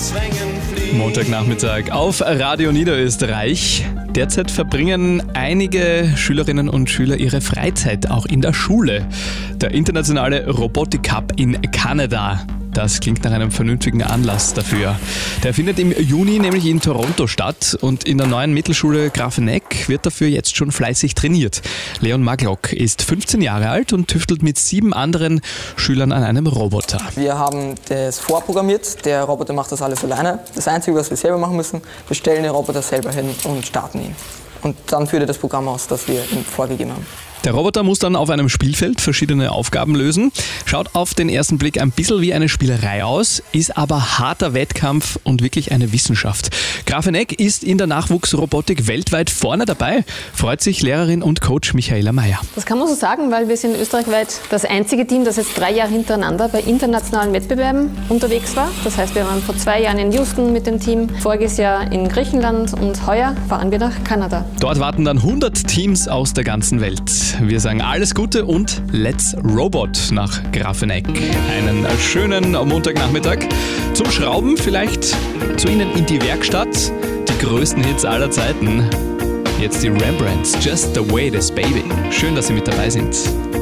Montagnachmittag auf Radio Niederösterreich. Derzeit verbringen einige Schülerinnen und Schüler ihre Freizeit auch in der Schule. Der internationale Robotik Cup in Kanada. Das klingt nach einem vernünftigen Anlass dafür. Der findet im Juni nämlich in Toronto statt und in der neuen Mittelschule Grafeneck wird dafür jetzt schon fleißig trainiert. Leon Maglock ist 15 Jahre alt und tüftelt mit 7 anderen Schülern an einem Roboter. Wir haben das vorprogrammiert, der Roboter macht das alles alleine. Das Einzige, was wir selber machen müssen, wir stellen den Roboter selber hin und starten ihn. Und dann führt er das Programm aus, das wir ihm vorgegeben haben. Der Roboter muss dann auf einem Spielfeld verschiedene Aufgaben lösen. Schaut auf den ersten Blick ein bisschen wie eine Spielerei aus, ist aber harter Wettkampf und wirklich eine Wissenschaft. Grafeneck ist in der Nachwuchsrobotik weltweit vorne dabei, freut sich Lehrerin und Coach Michaela Meyer. Das kann man so sagen, weil wir sind österreichweit das einzige Team, das jetzt 3 Jahre hintereinander bei internationalen Wettbewerben unterwegs war. Das heißt, wir waren vor 2 Jahren in Houston mit dem Team, voriges Jahr in Griechenland und heuer fahren wir nach Kanada. Dort warten dann 100 Teams aus der ganzen Welt. Wir sagen alles Gute und Let's Robot nach Grafeneck. Einen schönen Montagnachmittag. Zum Schrauben vielleicht zu Ihnen in die Werkstatt. Die größten Hits aller Zeiten. Jetzt die Rembrandts, Just the Way It Is, Baby. Schön, dass Sie mit dabei sind.